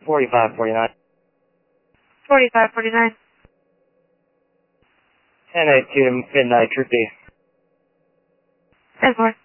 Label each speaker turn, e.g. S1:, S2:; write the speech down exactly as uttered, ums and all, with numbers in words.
S1: forty-five forty-nine.
S2: forty-five forty-nine.
S1: ten eighty-two to midnight, Troop B.
S2: ten four.